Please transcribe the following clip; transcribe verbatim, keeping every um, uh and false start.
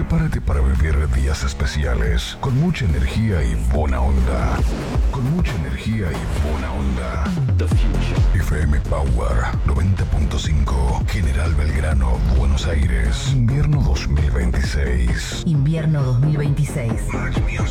Prepárate para vivir días especiales con mucha energía y buena onda. Con mucha energía y buena onda. F M Power noventa punto cinco, General Belgrano, Buenos Aires. Invierno dos mil veintiséis. Invierno dos mil veintiséis.